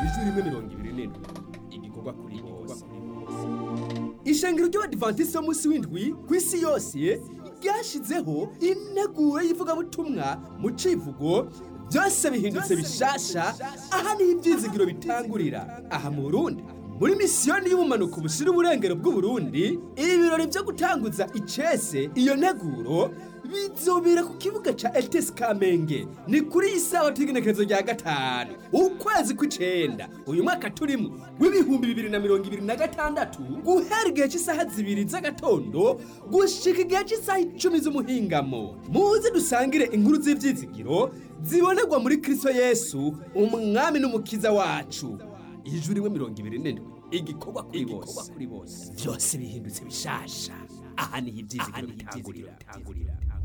ijwi rimwe 27 igikorwa kuri bose. Ishengero ry'Abadiventiste b'umunsi w'indwi ku isi yose ryashizeho integuro y'ivugabutumwa mu civugo byose bihindutse bishasha. Aha ni ibyizigiro bitangurira aha mu Burundi muri misiyoni y'ubumanuko bushira uburengero bw'Uburundi. Ibirori byo gutanguza icese iyo nteguro bizobera ku kibuga ca ETS Kamenge. Ni kuri isabato y'igenekerezo rya 5 ukwezi kw'icenda uyu mwaka turimo w'ibihumbi 2026 guhera igihe cy'isaha 2 z'agatondo gushika igihe cy'isaha 10 z'umuhingamo. Muze dusangire inkuru z'ivyizigiro zibonerwa muri Kristo Yesu umwami n'umukiza wacu. Ijwi rimwe 27 igikorwa kuri bose. Byose bihindutse bishasha. Aha ni ivyizigiro bitangurira.